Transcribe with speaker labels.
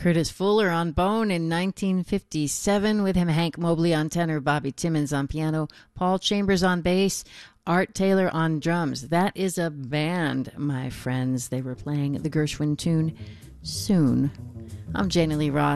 Speaker 1: Curtis Fuller on Bone in 1957. With him, Hank Mobley on tenor, Bobby Timmons on piano, Paul Chambers on bass, Art Taylor on drums. That is a band, my friends. They were playing the Gershwin tune, Soon. I'm Jana Lee Roth.